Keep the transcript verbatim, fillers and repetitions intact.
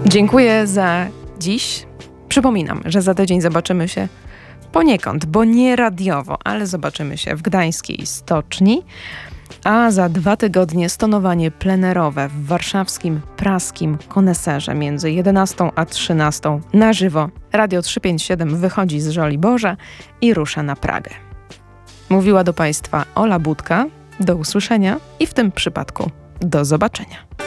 Dziękuję za dziś. Przypominam, że za tydzień zobaczymy się poniekąd, bo nie radiowo, ale zobaczymy się w gdańskiej Stoczni, a za dwa tygodnie stonowanie plenerowe w warszawskim Praskim Koneserze między jedenastą a trzynastą na żywo. Radio trzysta pięćdziesiąt siedem wychodzi z Żoliborza i rusza na Pragę. Mówiła do Państwa Ola Budka. Do usłyszenia i w tym przypadku do zobaczenia.